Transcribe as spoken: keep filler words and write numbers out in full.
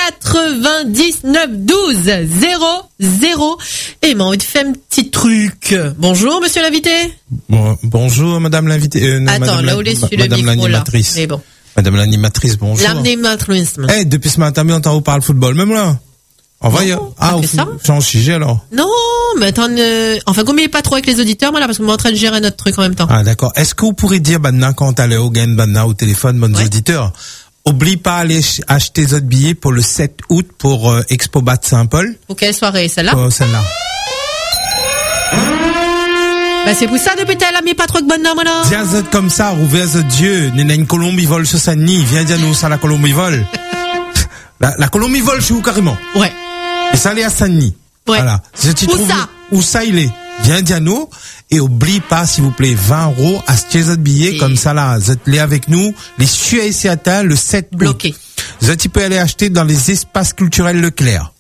quatre-vingt-dix-neuf douze zéro zéro. Et m'a envie de faire un petit truc. Bonjour, monsieur l'invité. Bon, bonjour, madame l'invité. Euh, Attends, madame là où est sur le madame micro, l'animatrice. là. Mais bon. Madame l'animatrice, bonjour. L'animatrice. Eh, hey, depuis ce matin, on entend parler football, même là. On va y a... Ah, que ça? Change sujet, alors. Non, mais attends, euh... enfin, comme il n'est pas trop avec les auditeurs, moi, là, parce qu'on est en train de gérer notre truc en même temps. Ah, d'accord. Est-ce que vous pourrez dire, maintenant, quand t'allez au gain, maintenant, au téléphone, bonnes ouais. auditeurs, oublie pas d'aller acheter des autres billets pour le sept août pour euh, Expo Bat Saint-Paul. Pour quelle soirée, celle-là? Oh, celle-là. Bah, c'est pour ça, depuis t'as mis pas trop de bonne nom, là. Dis comme ça, ouvert Dieu, n'est une Colombie vol sur Saint-Denis, viens dire nous ça, la Colombie vol. la, la Colombie vol chez vous, carrément. Ouais. Et ça, allait à Saint-Denis. Ouais. Voilà. Si tu où trouves, ça? Où ça, il est. Viens dire nous. Et oublie pas, s'il vous plaît, vingt euros, acheter des billets, et... comme ça, là. Vous êtes avec nous, les Suez et Seattle, le sept bloqué. Vous êtes, tu peux aller acheter dans les espaces culturels Leclerc.